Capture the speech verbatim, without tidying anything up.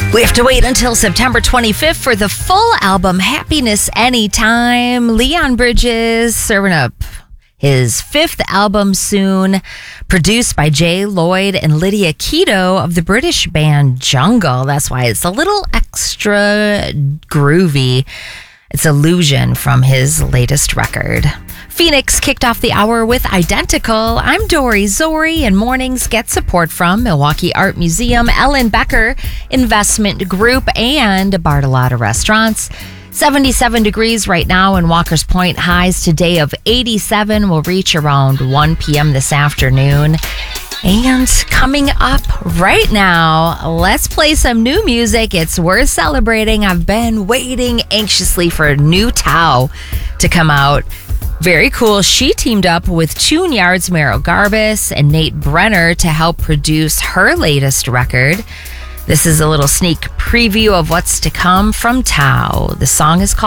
We have to wait until September twenty-fifth for the full album, Happiness Anytime. Leon Bridges serving up his fifth album soon, produced by Jay Lloyd and Lydia Keto of the British band Jungle. That's why it's a little extra groovy. It's Illusion from his latest record. Phoenix kicked off the hour with Identical. I'm Dory Zori, and mornings get support from Milwaukee Art Museum, Ellen Becker Investment Group, and Bartolotta Restaurants. seventy-seven degrees right now in Walker's Point. Highs today of eighty-seven will reach around one p.m. this afternoon. And coming up right now, let's play some new music. It's worth celebrating. I've been waiting anxiously for New Tao to come out. Very cool. She teamed up with Tune Yard's Meryl Garbus and Nate Brenner to help produce her latest record. This is a little sneak preview of what's to come from Tao. The song is called